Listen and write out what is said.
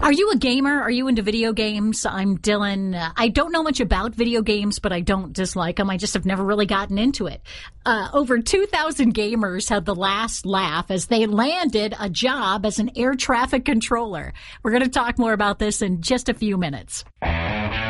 Are you a gamer? Are you into video games? I'm Dylan. I don't know much about video games, but I don't dislike them. I just have never really gotten into it. Over 2,000 gamers had the last laugh as they landed a job as an air traffic controller. We're going to talk more about this in just a few minutes.